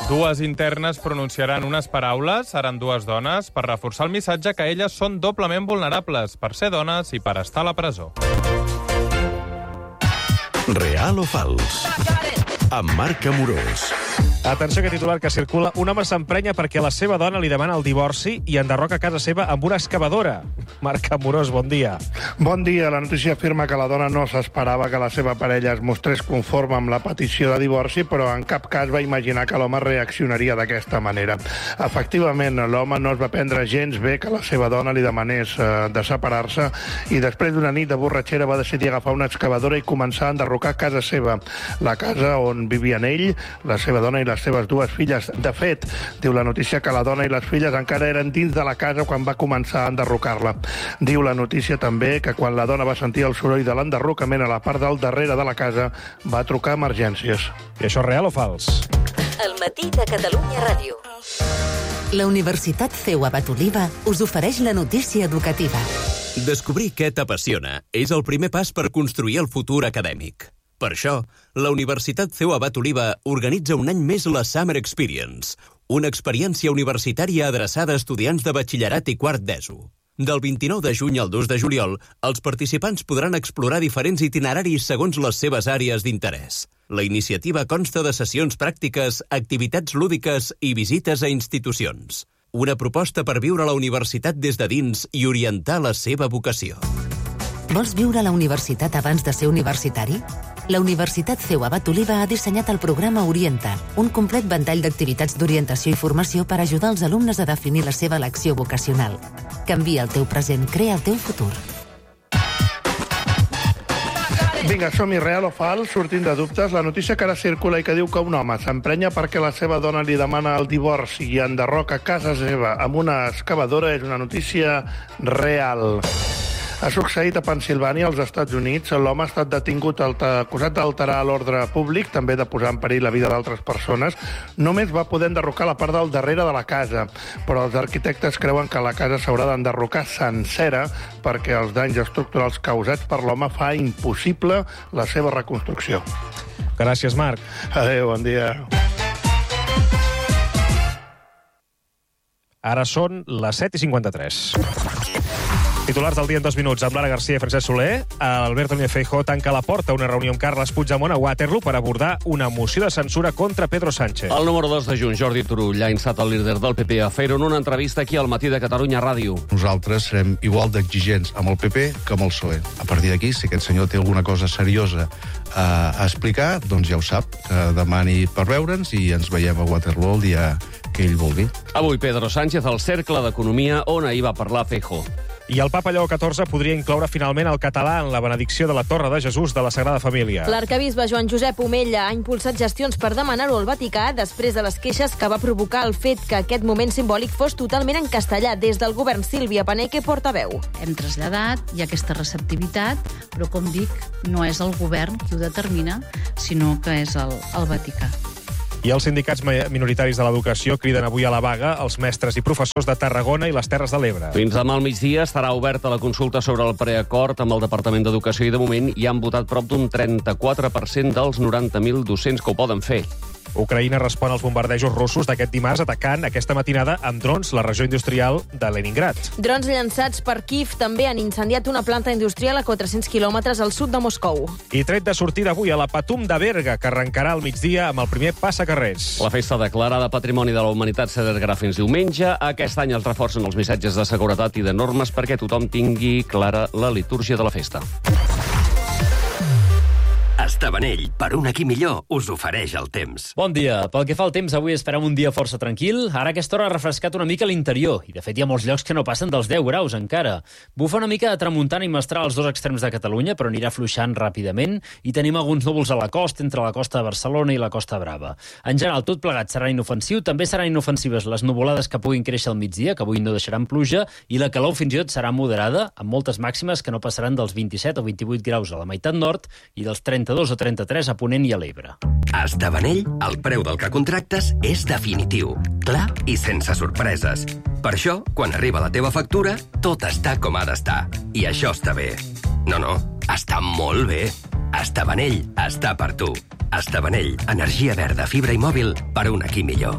Dues internes pronunciaran unes paraules, seran dues dones, per reforçar el missatge que elles són doblement vulnerables per ser dones i per estar a la presó. Real o fals? Amb Marc Amorós. Atenció, que titular que circula. Un home s'emprenya perquè la seva dona li demana el divorci i enderroca casa seva amb una excavadora. Marc Amorós, bon dia. Bon dia. La notícia afirma que la dona no s'esperava que la seva parella es mostrés conforme amb la petició de divorci, però en cap cas va imaginar que l'home reaccionaria d'aquesta manera. Efectivament, l'home no es va prendre gens bé que la seva dona li demanés de separar-se i després d'una nit de borratxera va decidir agafar una excavadora i començar a enderrocar casa seva. La casa on vivien ell, la seva dona i les seves dues filles. De fet, diu la notícia que la dona i les filles encara eren dins de la casa quan va començar a enderrocar-la. Diu la notícia també que quan la dona va sentir el soroll de l'enderrocament a la part del darrere de la casa, va trucar a emergències. I això és real o fals? El matí de Catalunya Ràdio. La Universitat CEU Abat Oliva us ofereix la notícia educativa. Descobrir què t'apassiona és el primer pas per construir el futur acadèmic. Per això, la Universitat CEU Abat Oliva organitza un any més la Summer Experience, una experiència universitària adreçada a estudiants de batxillerat i quart d'ESO. Del 29 de juny al 2 de juliol, els participants podran explorar diferents itineraris segons les seves àrees d'interès. La iniciativa consta de sessions pràctiques, activitats lúdiques i visites a institucions. Una proposta per viure la universitat des de dins i orientar la seva vocació. Vols viure a la universitat abans de ser universitari? La Universitat CEU Abat Oliva ha dissenyat el programa Orienta, un complet ventall d'activitats d'orientació i formació per ajudar els alumnes a definir la seva elecció vocacional. Canvia el teu present, crea el teu futur. Vinga, som-hi, real o fals, sortint de dubtes. La notícia que ara circula i que diu que un home s'emprenya perquè la seva dona li demana el divorci i enderroca casa seva amb una excavadora és una notícia real. Ha succeït a Pennsilvània, als Estats Units. L'home ha estat detingut acusat d'alterar l'ordre públic, també de posar en perill la vida d'altres persones. Només va poder enderrocar la part del darrere de la casa, però els arquitectes creuen que la casa s'haurà d'enderrocar sencera perquè els danys estructurals causats per l'home fa impossible la seva reconstrucció. Gràcies, Marc. Adéu, bon dia. Ara són les 7:53. Titulars del dia en 2 minuts, amb Lara García i Francesc Soler. Alberto Núñez Feijóo tanca la porta a una reunió amb Carles Puigdemont a Waterloo per abordar una moció de censura contra Pedro Sánchez. El número 2 de Junts, Jordi Turull, ha instat el líder del PP a fer-ho en una entrevista aquí al Matí de Catalunya Ràdio. Nosaltres serem igual d'exigents amb el PP que amb el PSOE. A partir d'aquí, si aquest senyor té alguna cosa seriosa a explicar, doncs ja ho sap, que demani per veure'ns i ens veiem a Waterloo el dia que ell vulgui. Avui Pedro Sánchez al Cercle d'Economia, on ahir va parlar Feijóo. I el papa Lleó XIV podria incloure finalment el català en la benedicció de la Torre de Jesús de la Sagrada Família. L'arcabisbe Joan Josep Omella ha impulsat gestions per demanar-ho al Vaticà després de les queixes que va provocar el fet que aquest moment simbòlic fos totalment en castellà. Des del govern, Sílvia Paneque, portaveu. Hem traslladat, hi ha aquesta receptivitat, però com dic, no és el govern qui ho determina, sinó que és el Vaticà. I els sindicats minoritaris de l'educació criden avui a la vaga els mestres i professors de Tarragona i les Terres de l'Ebre. Fins demà al migdia estarà oberta la consulta sobre el preacord amb el Departament d'Educació i de moment hi han votat prop d'un 34% dels 90.000 docents que ho poden fer. Ucraïna respon als bombardejos russos d'aquest dimarts atacant aquesta matinada amb drons la regió industrial de Leningrad. Drons llançats per Kiev també han incendiat una planta industrial a 400 quilòmetres al sud de Moscou. I tret de sortida avui a la Patum de Berga, que arrencarà al migdia amb el primer passacarrers. La festa declarada Patrimoni de la Humanitat s'allargarà fins diumenge. Aquest any es reforcen els missatges de seguretat i de normes perquè tothom tingui clara la litúrgia de la festa. Estabanell, per un aquí millor, us ofereix el temps. Bon dia. Pel que fa al temps, avui esperem un dia força tranquil. Ara a aquesta hora ha refrescat una mica l'interior, i de fet hi ha molts llocs que no passen dels 10 graus encara. Bufa una mica de tramuntana i mestral als dos extrems de Catalunya, però anirà fluixant ràpidament, i tenim alguns núvols a la costa, entre la costa de Barcelona i la Costa Brava. En general, tot plegat serà inofensiu. També seran inofensives les nuvolades que puguin créixer al migdia, que avui no deixaran pluja, i la calor fins i tot serà moderada, amb moltes màximes que no passaran dels 27 o 28 graus a la meitat nord i dels 32 o 33 a Ponent i a l'Ebre. A Estabanell, el preu del que contractes és definitiu, clar i sense sorpreses. Per això, quan arriba la teva factura, tot està com ha d'estar. I això està bé. No, està molt bé. Estabanell està per tu. Estabanell, energia verda, fibra i mòbil per un aquí millor.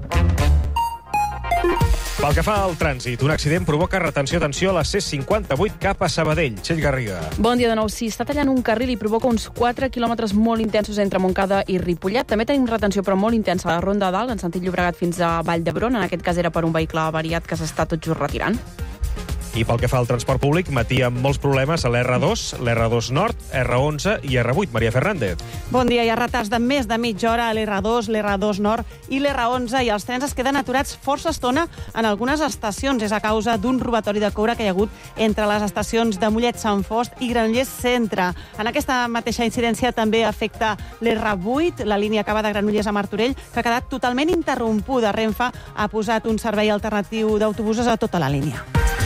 Pel que fa al trànsit, un accident provoca retenció a la C58 cap a Sabadell. Txell Garriga. Bon dia de nou. Sí, està tallant un carril i provoca uns 4 quilòmetres molt intensos entre Montcada i Ripollet. També tenim retenció, però molt intensa, a la Ronda Dalt, en sentit Llobregat fins a Vall d'Hebron. En aquest cas era per un vehicle avariat que s'està tot just retirant. I pel que fa al transport públic, matí amb molts problemes a l'R2, l'R2 Nord, R11 i R8. Maria Fernández. Bon dia. Hi ha retards de més de mitja hora a l'R2, l'R2 Nord i l'R11 i els trens es queden aturats força estona en algunes estacions. És a causa d'un robatori de coure que hi ha hagut entre les estacions de Mollet, Sant Fost i Granollers Centre. En aquesta mateixa incidència també afecta l'R8, la línia que va de Granollers a Martorell, que ha quedat totalment interrompuda. Renfe ha posat un servei alternatiu d'autobusos a tota la línia.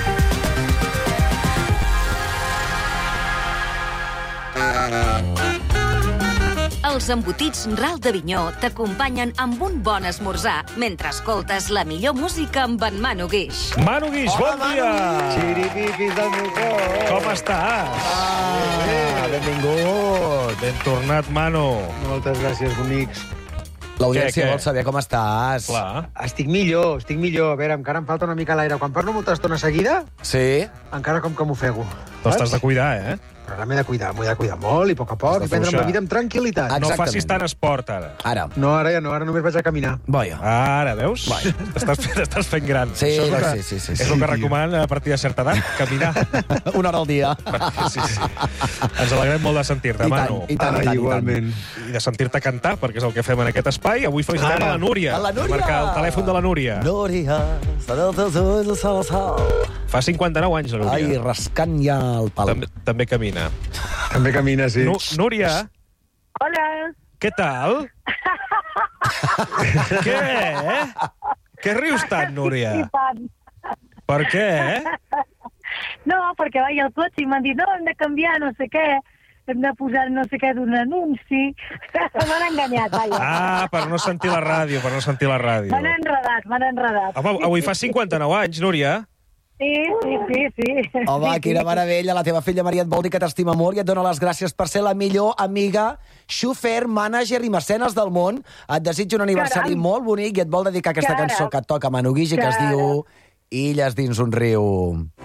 Els embotits Ral d'Avinyó t'acompanyen amb un bon esmorzar mentre escoltes la millor música amb en Manu Guix. Manu Guix, bon dia! Xiripipis del meu cor! Com estàs? Benvingut! Ben tornat, Manu. Moltes gràcies, bonics. L'audiència vol saber com estàs. Clar. Estic millor. A veure, encara em falta una mica l'aire. Quan parlo molta estona seguida, Sí. encara com que m'ofego. Te'ls t'has de cuidar, eh? Però ara m'he de cuidar molt, i a poc a poc, i prendre la vida amb tranquil·litat. No facis tant esport, ara. Ara. No, ara ja no, ara només vaig a caminar. Ara, veus? T'estàs fent gran. Sí, Això és el sí, que, sí, sí, És sí, el que tio. recomanen a partir de certa edat, caminar. Una hora al dia. Sí. Ens alegrem molt de sentir-te, I tant, Manu. i tant, igualment. I de sentir-te cantar, perquè és el que fem en aquest espai. Avui felicitem a la Núria. A la Núria! Marca el telèfon de la Núria. Núria, serà els teus ulls al sol. Fa 59 anys, la Núria. Ai, rascant ja el pal. També camina. També camina, sí. Núria, Hola. què tal? Què? Què rius tant, Núria? Per què? No, perquè vaig al cotxe i m'han dit no, hem de canviar no sé què, hem de posar no sé què d'un anunci. M'han enganyat, vaja. Ah, per no sentir la ràdio, M'han enredat. Home, avui fa 59 anys, Núria. Sí. Home, Sí, quina sí. meravella. La teva filla Maria et vol dir que t'estima molt i et dona les gràcies per ser la millor amiga, xofer, mànager i mecenes del món. Et desitjo un aniversari Caram. molt bonic i et vol dedicar aquesta Caram. cançó que et toca Manu Guix i que es Caram. diu Illes dins un riu.